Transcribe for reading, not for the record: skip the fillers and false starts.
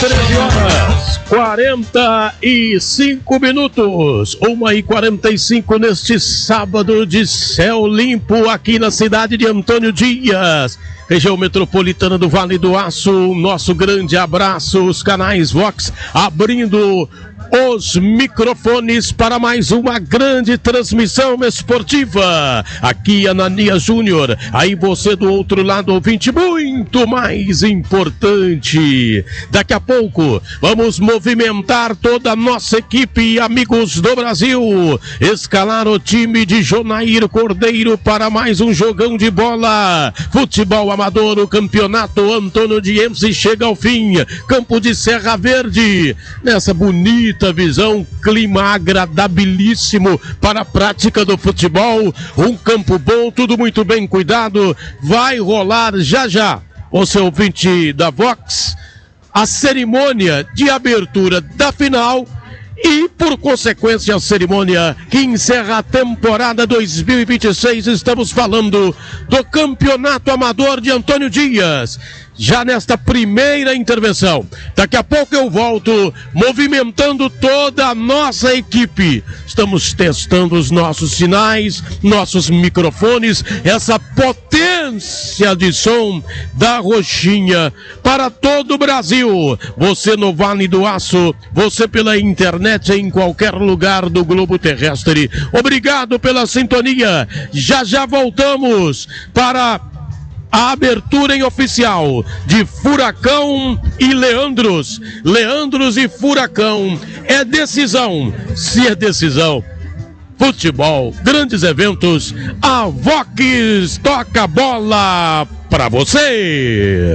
13h45, 1h45 neste sábado de céu limpo aqui na cidade de Antônio Dias, região metropolitana do Vale do Aço. Nosso grande abraço, os canais Vox abrindo os microfones para mais uma grande transmissão esportiva. Aqui Ananias Júnior, aí você do outro lado, ouvinte, muito mais importante. Daqui a pouco vamos movimentar toda a nossa equipe, amigos do Brasil, escalar o time de Jonair Cordeiro para mais um jogão de bola. Futebol amador, o campeonato Antônio Diense chega ao fim. Campo de Serra Verde, nessa bonita visão, clima agradabilíssimo para a prática do futebol, um campo bom, tudo muito bem cuidado. Vai rolar já já, o seu ouvinte da Vox, a cerimônia de abertura da final e, por consequência, a cerimônia que encerra a temporada 2026. Estamos falando do Campeonato Amador de Antônio Dias, já nesta primeira intervenção. Daqui a pouco eu volto movimentando toda a nossa equipe. Estamos testando os nossos sinais, nossos microfones, essa potência de som da Roxinha para todo o Brasil. Você no Vale do Aço, você pela internet em qualquer lugar do globo terrestre. Obrigado pela sintonia. Já já voltamos para a abertura em oficial de Furacão e Leandros. Leandros e Furacão. É decisão. Se é decisão, futebol, grandes eventos, a Vox toca a bola pra você.